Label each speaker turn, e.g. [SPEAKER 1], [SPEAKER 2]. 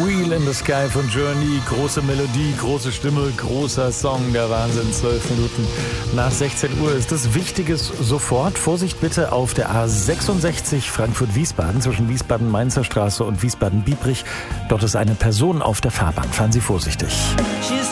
[SPEAKER 1] Wheel in the Sky von Journey. Große Melodie, große Stimme, großer Song. Der Wahnsinn. 12 Minuten nach 16 Uhr ist das Wichtiges sofort. Vorsicht bitte auf der A66 Frankfurt-Wiesbaden zwischen Wiesbaden-Mainzer Straße und Wiesbaden-Biebrich. Dort ist eine Person auf der Fahrbahn. Fahren Sie vorsichtig.